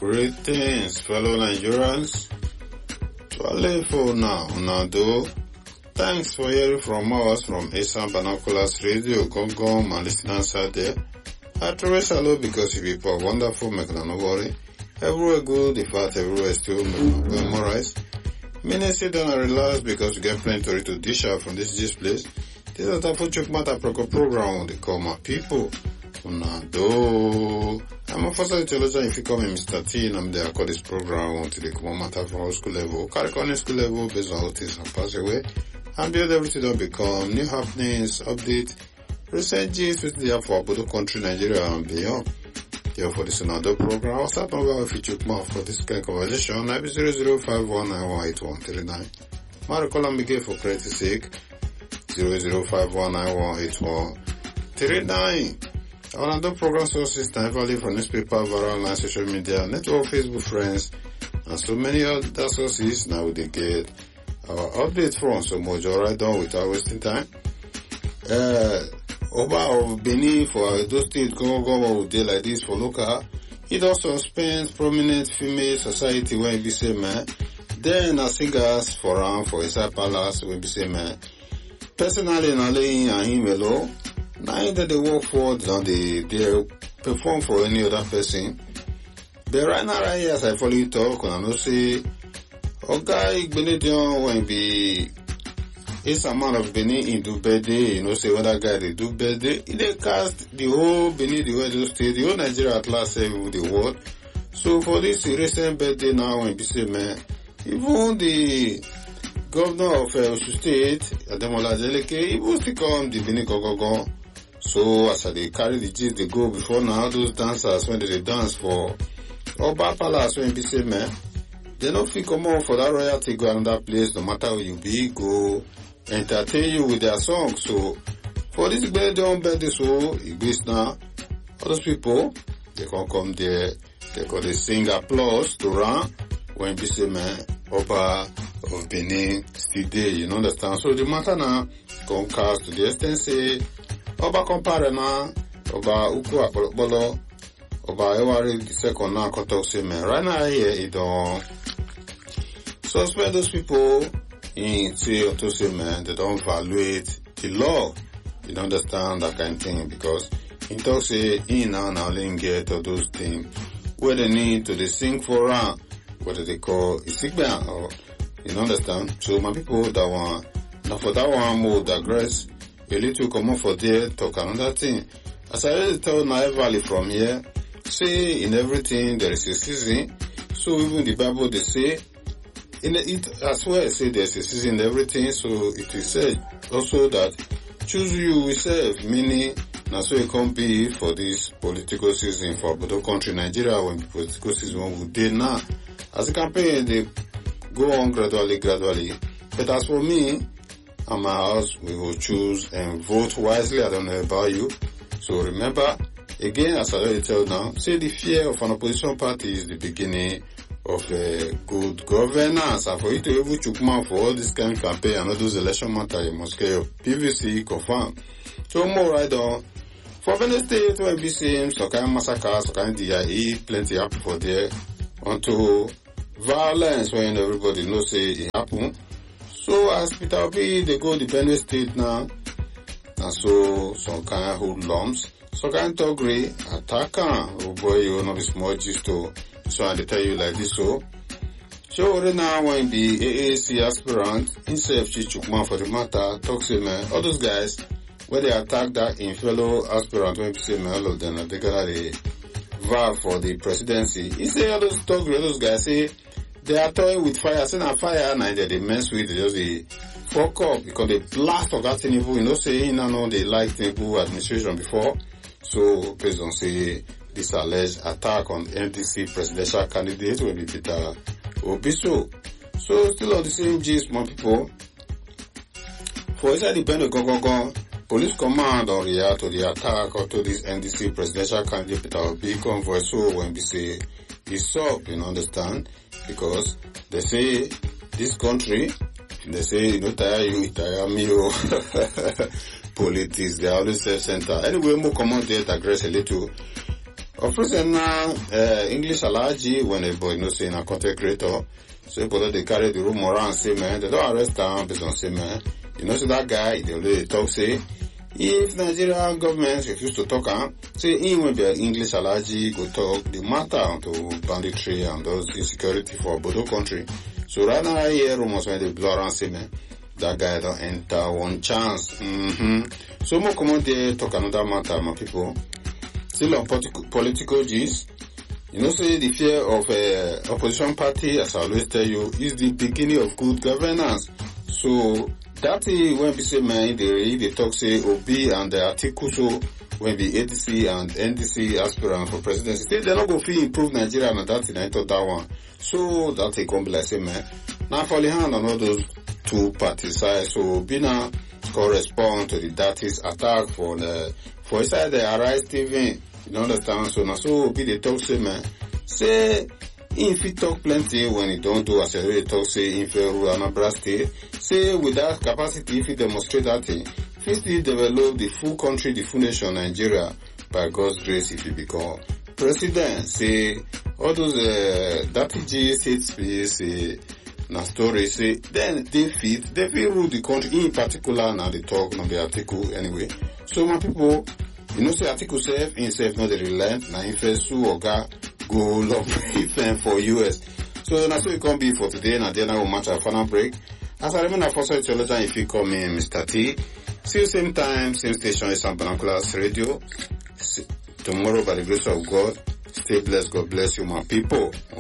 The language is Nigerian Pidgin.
Greetings, fellow Nigerians. To for now, do. Thanks for hearing from us from Asan Binoculars Radio, Gongom, and listeners out there. I trace hello because you people are wonderful, make no worry. Everywhere good, in fact, everywhere still memorize. Many sit down and relax because we get plenty to dish out from this place. This is the Fuchuk Mata program they call my people. Do. I'm a first intelligent if you call me Mr. T and I'm there I call this program until they come matter from school level, curriculum school level based on how things have passed away and build everything that become new happenings, update, recent gist with the for both country, Nigeria and beyond. Therefore this is another program. I'll start over if you took more for this kind of conversation. I'll be 0051918139. My call and begin for credit's sake 0051918139. Our other program sources directly from newspaper, viral online social media, network, Facebook friends, and so many other sources. Now they get our update from so much right down without wasting time. Oba of Benin for those states go with day like this for local. It also spends prominent female society when we say man. Then a singers for his palace when we say man. Personally, Nale and him alone. Neither they work for than they perform for any other person. But right now, right here, as I follow you talk, and I know say, okay, Benedion when be it's a man of Benin in do birthday, you know, say when that guy they do birthday, they cast the whole Benin, the whole state, the whole Nigeria at last with the world. So for this recent birthday now, when be say man, even the governor of Osun State, Ademola Adeleke, he will still come the Benin Gogogon. So as they carry the gist they go before now, those dancers when they dance for Oba Palace when be say man, they don't feel come on for that royalty go another place, no matter where you be, go entertain you with their songs. So for this birthday so it goes now, all those people they can come there, they sing applause to run when be say man Oba of Benin still there, you know understand. So the matter now come cast to the extent say Oba compare na Oba Uku Akpolo Oba Ewari the second now can talk say man right now here it don't suspect those people in say to say man they don't evaluate the law, you don't understand that kind of thing because he talk say in now only get all those things where they need to they sing for what they call Isigba or you understand. So my people that one now for that one more digress a little come on for there talk another thing. As I already told Nile Valley from here, say in everything there is a season. So even the Bible they say in it as well say there's a season in everything. So it is said also that choose you we serve, meaning now so it can't be for this political season for the country Nigeria when the political season will day now. As a campaign they go on gradually. But as for me and my house, we will choose and vote wisely. I don't know about you. So remember, again, as I already tell now, say the fear of an opposition party is the beginning of a good governance. And for you to even chukman for all this kind of campaign and all those election matter, you must get your PVC confirmed. So more right on. For Benin State, where we see some kind of massacre, some kind of DIE, plenty happen for there. Onto violence when everybody knows say it happen. So as Peter Obi, they go to Benue State now, and so some kind of hoodlums, some kind of togri, attacker, oh boy, you know, be small gist to, so I tell you like this, so right now when the AAC aspirant, himself, Chichukman for the matter, talks to man, all those guys, when they attack that in fellow aspirant, when people say man, all of them, they got a vow for the presidency, he say all those togri, all those guys say, they are toying with fire, saying a fire, and they mess with it, just the fuck up, because they blast of that Tinubu, you know, saying, I know they like Tinubu administration before, so based on say, this alleged attack on NDC presidential candidate will be Peter Obi. So still on the same gist, my people, for inside the Benue Gogogon, police command or react to the attack or to this NDC presidential candidate Peter Obi convoy, so when we say, it's up, you know, understand? Because they say this country, they say, you know, tire you, tire me, politics, they are always self-centered. Anyway, more common there, digress a little. Of course, now English allergy when a boy say in a content creator, so people they carry the room around say man, they don't arrest him based on say man. You know, so that guy they already talk say if Nigerian government refuse to talk, say he will be English allergy go talk the matter to banditry and those insecurity for Bodo country. So right now I hear rumors when they blow around say man, that guy don't enter one chance. So more come on there talk another matter, my people. Still on political gist, you know, say the fear of opposition party, as I always tell you, is the beginning of good governance. So that is when we say man, they talk say Obi and the Atiku, so when the ADC and NDC aspirant for presidency, they're not going to improve Nigeria and that thing, I thought that one. So that they come be like say man, now for the hand on all those two parties side, so Obi now correspond to the Datis attack for inside the Arise TV. You understand? So now so be the talk say man. Say if he talk plenty when he don't do as he talk say if Anambra State. Say with that capacity if he demonstrate that thing, if he still develop the full country, the full nation Nigeria by God's grace if he become president. Say all those that state space na story say then they fit rule the country in particular now they talk on the article anyway. So my people, you know say article self himself not the relent na him first sue oga go love for US. So na so it can be for today na then I will match our final break. As I remain a first theologian if you call me Mr. T. See you same time, same station, Eastern Binoculars Radio. Tomorrow by the grace of God. Stay blessed, God bless you my people.